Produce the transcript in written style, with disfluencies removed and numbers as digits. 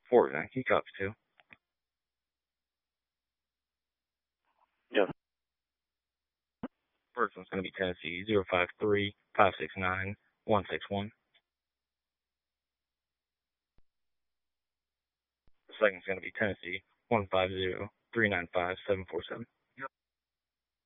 Fort Yankee, copy 2. Yes. First one's going to be Tennessee 053-569-161. The second's going to be Tennessee 150-395-747.